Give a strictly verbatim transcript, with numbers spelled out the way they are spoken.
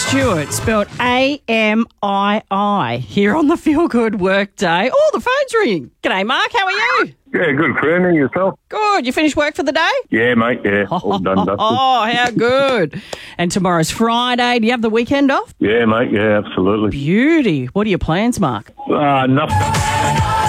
Stewart, spelled A M I I, here on the Feel Good Work Day. Oh, the phone's ringing. G'day, Mark. How are you? Yeah, good, friend. And yourself? Good. You finished work for the day? Yeah, mate, yeah. All done, dusted. Oh, how good. And tomorrow's Friday. Do you have the weekend off? Yeah, mate, yeah, absolutely. Beauty. What are your plans, Mark? Uh, nothing.